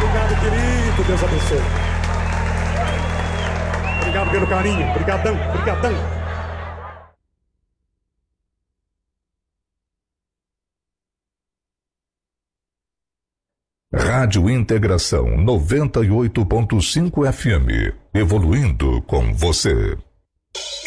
Obrigado, querido. Deus abençoe. Obrigado pelo carinho. Obrigadão, obrigadão. Rádio Integração 98.5 FM. Evoluindo com você.